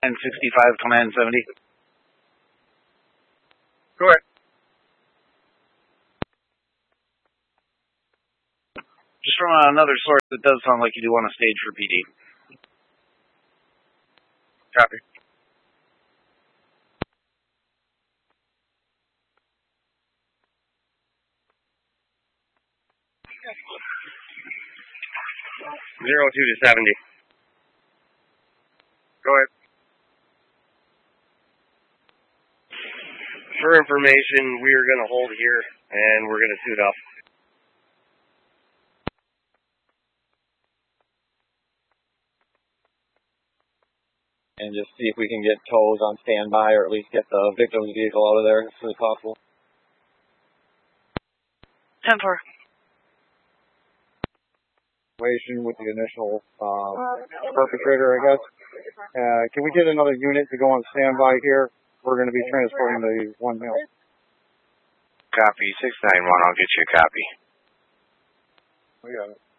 And 65, command 70. Go ahead. Just from another source, it does sound like you do want to stage for PD. Copy. Zero 02 to 70. Go ahead. For information, we are going to hold here, and we're going to suit up. And just see if we can get tows on standby, or at least get the victim's vehicle out of there as soon as possible. 10-4. With the initial perpetrator, I guess. Can we get another unit to go on standby here? We're going to be transporting the 1 male. Copy. 691, I'll get you a copy. We got it.